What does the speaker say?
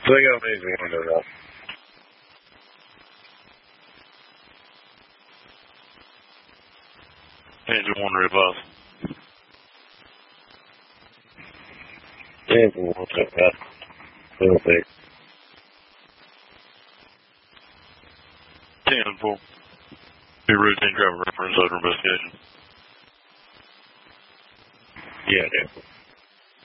So they got amazing windows up. Engine 1 rebuff. Engine 1 took that. Little big. 10-4. Be routine driver reference under investigation. Yeah, yeah.